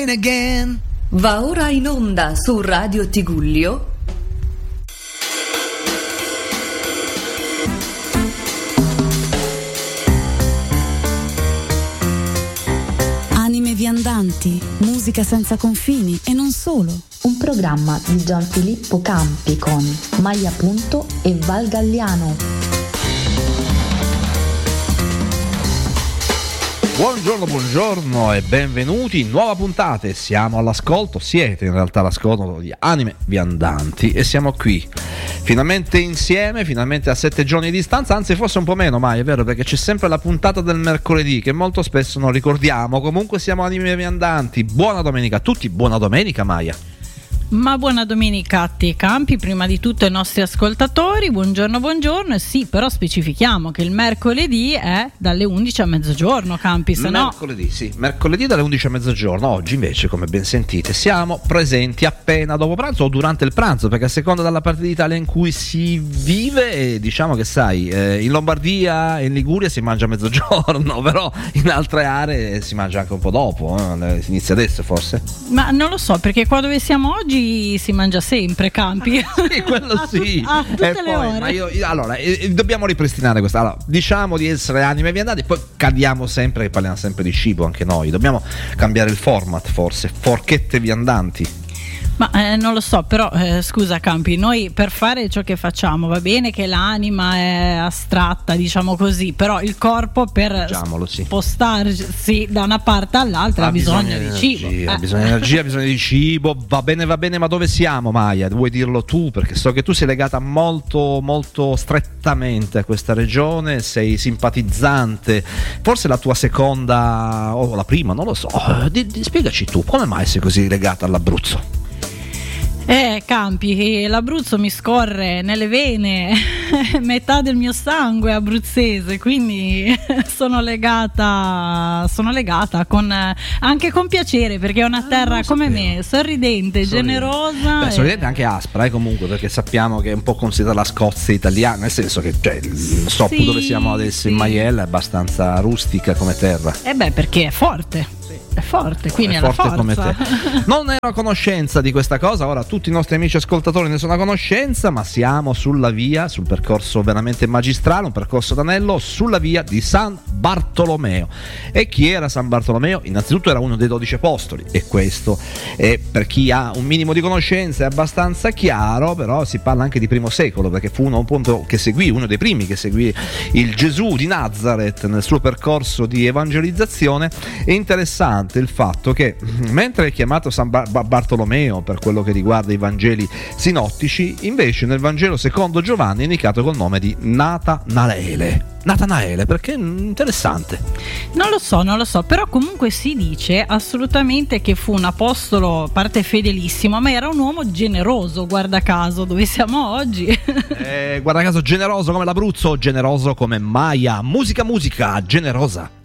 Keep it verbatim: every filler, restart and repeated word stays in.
Again. Va ora in onda su Radio Tigullio Anime viandanti, musica senza confini e non solo. Un programma di Gianfilippo Campi con Maya Punto e Val Galliano. Buongiorno, buongiorno e benvenuti in nuova puntata. Siamo all'ascolto, siete in realtà all'ascolto di Anime Viandanti e siamo qui finalmente insieme, finalmente a sette giorni di distanza, anzi forse un po' meno, ma è vero, perché c'è sempre la puntata del mercoledì che molto spesso non ricordiamo. Comunque siamo Anime Viandanti. Buona domenica a tutti, buona domenica Maya. Ma buona domenica a te Campi, prima di tutto ai nostri ascoltatori, buongiorno buongiorno. E sì, però specifichiamo che il mercoledì è dalle undici a mezzogiorno, Campi, se no... Mercoledì, sì, mercoledì dalle undici a mezzogiorno. Oggi invece, come ben sentite, siamo presenti appena dopo pranzo o durante il pranzo, perché a seconda della parte d'Italia in cui si vive, diciamo che sai, eh, in Lombardia e in Liguria si mangia a mezzogiorno, però in altre aree si mangia anche un po' dopo, eh? Si inizia adesso forse? Ma non lo so, perché qua dove siamo oggi si mangia sempre, Campi. Sì, quello a tu- sì. a tutte E le poi, ore. ma io, io- allora, eh, dobbiamo ripristinare questa. Allora, diciamo di essere anime viandanti, poi cadiamo sempre che parliamo sempre di cibo anche noi. Dobbiamo cambiare il format, forse. Forchette viandanti. Ma eh, non lo so, però eh, scusa Campi, noi per fare ciò che facciamo va bene che l'anima è astratta, diciamo così, però il corpo per Diciamolo, sì. spostarsi da una parte all'altra ha bisogno, di cibo. energia, Eh. Ha bisogno di energia, ha bisogno di cibo. Va bene, va bene, ma dove siamo, Maya? Vuoi dirlo tu? Perché so che tu sei legata molto, molto strettamente a questa regione, sei simpatizzante. Forse la tua seconda o la prima, non lo so. Di- di- spiegaci tu, come mai sei così legata all'Abruzzo? Eh, Campi, l'Abruzzo mi scorre nelle vene, metà del mio sangue è abruzzese, quindi sono legata, sono legata con, anche con piacere, perché è una terra non come sapevo. me, sorridente, Sorridente. generosa. Beh, e- sorridente e anche aspra, eh, comunque, perché sappiamo che è un po' considerata la Scozia italiana, nel senso che cioè, il Soppu Sì, dove siamo adesso in sì. Maiella è abbastanza rustica come terra. Eh beh, perché è forte, è forte, quindi È è la forte come forza. te. Non ero a conoscenza di questa cosa, ora tutti i nostri amici ascoltatori ne sono a conoscenza, ma siamo sulla via, sul percorso veramente magistrale, un percorso d'anello sulla via di San Bartolomeo. E chi era San Bartolomeo? Innanzitutto era uno dei dodici apostoli, e questo è, per chi ha un minimo di conoscenza, è abbastanza chiaro, però si parla anche di primo secolo, perché fu uno appunto che seguì, uno dei primi che seguì il Gesù di Nazareth nel suo percorso di evangelizzazione. È interessante il fatto che mentre è chiamato San Bar- Bar- Bartolomeo per quello che riguarda i Vangeli sinottici, invece nel Vangelo secondo Giovanni è indicato col nome di Natanaele. Natanaele, perché interessante. Non lo so, non lo so, però comunque si dice assolutamente che fu un apostolo, a parte fedelissimo, ma era un uomo generoso, guarda caso, dove siamo oggi. Eh, guarda caso, generoso come l'Abruzzo, generoso come Maya. Musica, musica, generosa.